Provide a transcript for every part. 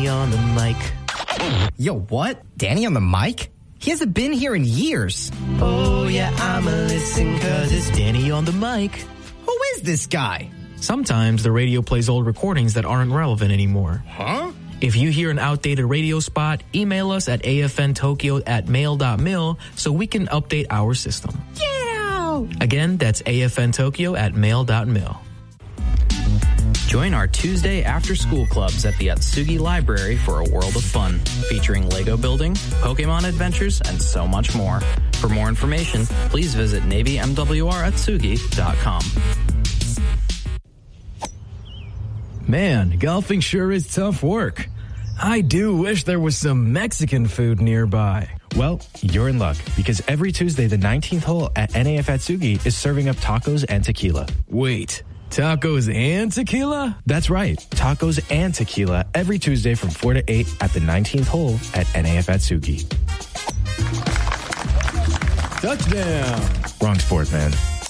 Danny on the mic. Yo, what? Danny on the mic? He hasn't been here in years. Oh, yeah, I'ma listen 'cause it's Danny on the mic. Who is this guy? Sometimes the radio plays old recordings that aren't relevant anymore. Huh? If you hear an outdated radio spot, email us at afntokyo@mail.mil so we can update our system. Yeah! Again, that's afntokyo@mail.mil. Join our Tuesday after-school clubs at the Atsugi Library for a world of fun, featuring Lego building, Pokemon adventures, and so much more. For more information, please visit NavyMWRAtsugi.com. Man, golfing sure is tough work. I do wish there was some Mexican food nearby. Well, you're in luck, because every Tuesday the 19th hole at NAF Atsugi is serving up tacos and tequila. Wait, tacos and tequila? That's right, tacos and tequila every Tuesday from 4 to 8 at the 19th hole at NAF Atsugi. Touchdown! Wrong sport, man.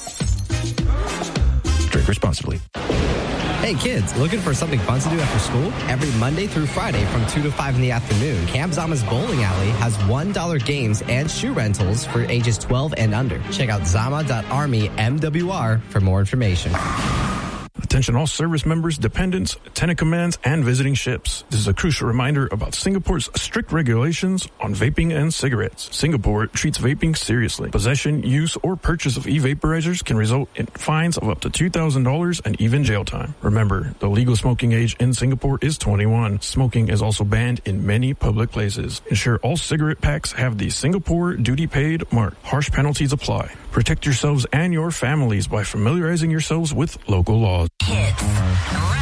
Drink responsibly. Hey kids, looking for something fun to do after school? Every Monday through Friday from 2 to 5 in the afternoon, Camp Zama's Bowling Alley has $1 games and shoe rentals for ages 12 and under. Check out zama.army.mwr for more information. Attention all service members, dependents, tenant commands, and visiting ships. This is a crucial reminder about Singapore's strict regulations on vaping and cigarettes. Singapore treats vaping seriously. Possession, use, or purchase of e-vaporizers can result in fines of up to $2,000 and even jail time. Remember, the legal smoking age in Singapore is 21. Smoking is also banned in many public places. Ensure all cigarette packs have the Singapore duty paid mark. Harsh penalties apply. Protect yourselves and your families by familiarizing yourselves with local laws. Hits.